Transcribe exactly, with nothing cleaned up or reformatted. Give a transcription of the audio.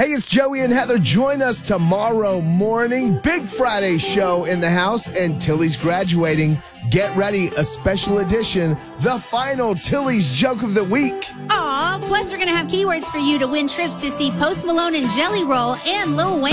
Hey, it's Joey and Heather. Join us tomorrow morning. Big Friday show in the house, and Tilly's graduating. Get ready, a special edition, the final Tilly's Joke of the Week. Aw, plus we're going to have keywords for you to win trips to see Post Malone and Jelly Roll and Lil Wayne.